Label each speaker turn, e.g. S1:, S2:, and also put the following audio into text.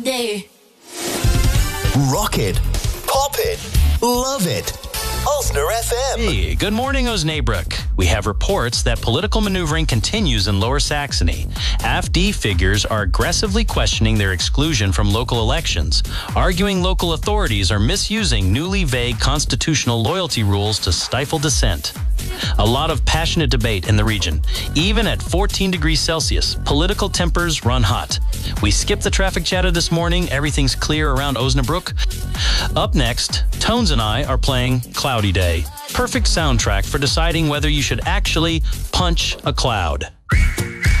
S1: day.
S2: Rock it, pop it, love it. Osner FM.
S3: Hey, good morning, Osnabrück. We have reports that political maneuvering continues in Lower Saxony. AfD figures are aggressively questioning their exclusion from local elections, arguing local authorities are misusing newly vague constitutional loyalty rules to stifle dissent. A lot of passionate debate in the region. Even at 14 degrees Celsius, political tempers run hot. We skipped the traffic chatter this morning. Everything's clear around Osnabrück. Up next, Tones and I are playing Cloudy Day. Perfect soundtrack for deciding whether you should actually punch a cloud.